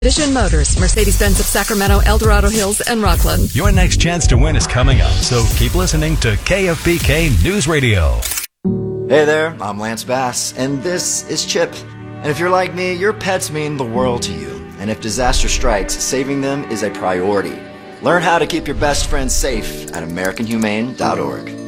Vision Motors, Mercedes-Benz of Sacramento, El Dorado Hills, and Rockland. Your next chance to win is coming up, so keep listening to KFBK News Radio. Hey there, I'm Lance Bass, and this is Chip. And if you're like me, your pets mean the world to you. And if disaster strikes, saving them is a priority. Learn how to keep your best friends safe at AmericanHumane.org.